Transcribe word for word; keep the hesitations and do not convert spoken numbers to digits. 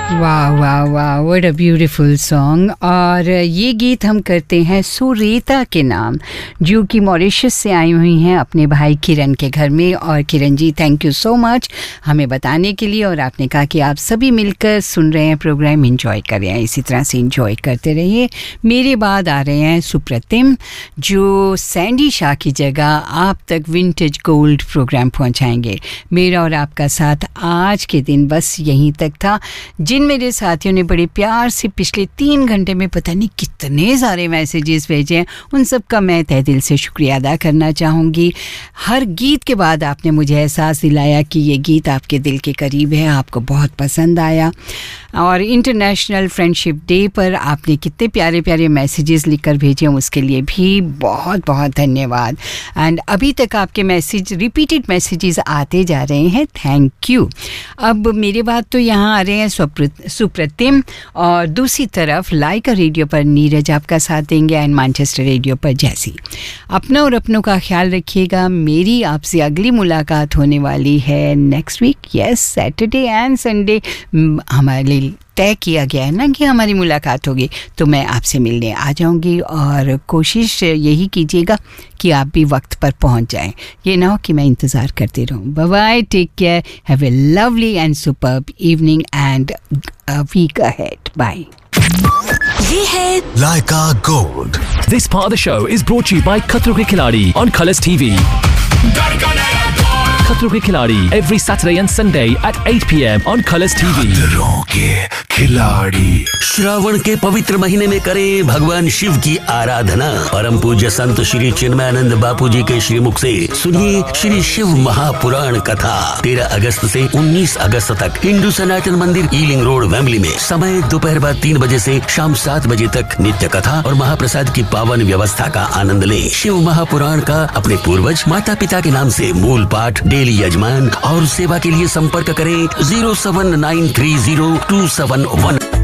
वाह वाह वाह, व्हाट अ ब्यूटीफुल सॉन्ग। और ये गीत हम करते हैं सुरेता के नाम, जो कि मॉरिशस से आई हुई हैं अपने भाई किरण के घर में। और Kiran ji, thank you so much हमें बताने के लिए। और आपने कहा कि आप सभी मिलकर सुन रहे हैं प्रोग्राम, एंजॉय कर रहे हैं, इसी तरह से एंजॉय करते रहिए। मेरे बाद आ रहे हैं सुप्रतिम, जो सैंडी शाह की जगह आप तक विंटेज गोल्ड प्रोग्राम पहुंचाएंगे। मेरा और आपका साथ आज के दिन बस यहीं तक था। जिन मेरे साथियों ने बड़े प्यार से पिछले तीन घंटे में पता नहीं कितने सारे मैसेजेस भेजे हैं, उन सब का मैं तहे दिल से शुक्रिया अदा करना चाहूँगी। हर गीत के बाद आपने मुझे एहसास दिलाया कि ये गीत आपके दिल के करीब है, आपको बहुत पसंद आया। और इंटरनेशनल फ्रेंडशिप डे पर आपने कितने प्यारे प्यारे मैसेजेस लिखकर भेजे हैं, उसके लिए भी बहुत बहुत धन्यवाद। एंड अभी तक आपके मैसेज, रिपीटेड मैसेजेस आते जा रहे हैं, थैंक यू। अब मेरे बाद तो यहाँ आ रहे हैं सुप्रतिम, और दूसरी तरफ लाइका रेडियो पर नीरज आपका साथ देंगे, एंड मैनचेस्टर रेडियो पर जैसी। अपना और अपनों का ख्याल रखिएगा। मेरी आपसे अगली मुलाकात होने वाली है next week, yes, Saturday and Sunday हमारे लिए तय किया गया है ना कि हमारी मुलाकात होगी, तो मैं आपसे मिलने आ जाऊंगी। और कोशिश यही कीजिएगा कि आप भी वक्त पर पहुंच जाएं, ये ना हो कि मैं इंतज़ार करती रहूं। Bye bye, take care, have a lovely and superb evening and a week ahead. Bye. ये है लाइका gold. This part of the show is brought to you by Khatro Ke Khiladi on Colours T V. खतरों के खिलाड़ी every Saturday and Sunday at eight p m on Colours T V. खतरों के खिलाड़ी। श्रावण के पवित्र महीने में करें भगवान शिव की आराधना। परम पूज्य संत श्री चिन्मयानंद बापू जी के श्रीमुख से सुनिए श्री शिव महापुराण कथा। तेरह अगस्त से उन्नीस अगस्त तक हिंदू सनातन मंदिर ईलिंग रोड वेम्बली में। समय दोपहर बाद तीन बजे से शाम सात बजे तक। नित्य कथा और महाप्रसाद की पावन व्यवस्था का आनंद लें। शिव महापुराण का अपने पूर्वज माता पिता के नाम से मूल पाठ, डेली यजमान और सेवा के लिए संपर्क करें zero seven nine three zero to seven one.